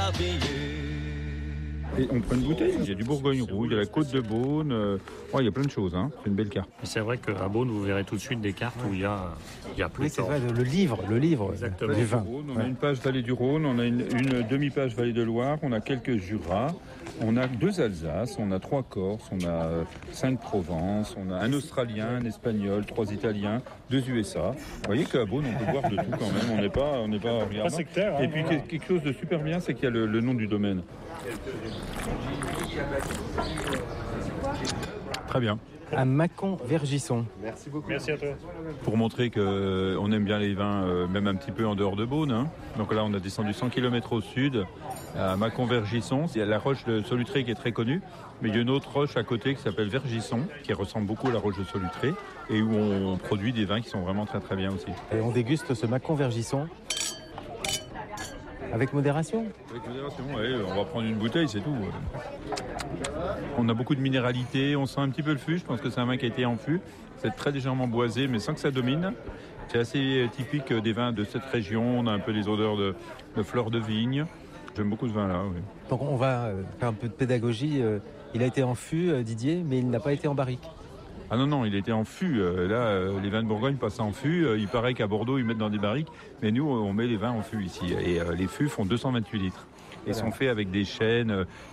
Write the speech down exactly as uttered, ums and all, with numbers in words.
Et on prend une bouteille, il y a du Bourgogne rouge, il y a la Côte de Beaune, euh, ouais, il y a plein de choses, hein. C'est une belle carte. Et c'est vrai qu'à Beaune, vous verrez tout de suite des cartes où il y a, il y a plus Oui, c'est vrai, le livre, le livre Exactement. du vin. On Ouais. a une page Vallée du Rhône, on a une, une demi-page Vallée de Loire, on a quelques Jura, on a deux Alsace, on a trois Corses, on a euh, cinq Provence, on a un Australien, un Espagnol, trois Italiens, deux U S A. Vous voyez qu'à Beaune, on peut voir de tout quand même, on n'est pas, on n'est pas regardant. sectaire, hein, Et puis voilà. quelque chose de super bien, c'est qu'il y a le, le nom du domaine. Très bien. À Mâcon-Vergisson. Merci à toi. Pour montrer qu'on aime bien les vins, euh, même un petit peu en dehors de Beaune. Hein. Donc là, on a descendu cent kilomètres au sud, à Mâcon-Vergisson. Il y a la roche de Solutré qui est très connue, mais il y a une autre roche à côté qui s'appelle Vergisson, qui ressemble beaucoup à la roche de Solutré, et où on produit des vins qui sont vraiment très très bien aussi. Et on déguste ce Mâcon-Vergisson. Avec modération. Avec modération, ouais, on va prendre une bouteille, c'est tout. On a beaucoup de minéralité, on sent un petit peu le fût, je pense que c'est un vin qui a été en fût. C'est très légèrement boisé, mais sans que ça domine. C'est assez typique des vins de cette région, on a un peu les odeurs de, de fleurs de vigne. J'aime beaucoup ce vin-là, oui. Donc on va faire un peu de pédagogie. Il a été en fût, Didier, mais il n'a pas été en barrique. Ah non, non, il était en fût. Euh, là, euh, les vins de Bourgogne passent en fût. Euh, il paraît qu'à Bordeaux, ils mettent dans des barriques. Mais nous, on met les vins en fût ici. Et euh, les fûts font deux cent vingt-huit litres. Et voilà. Sont faits avec des chênes.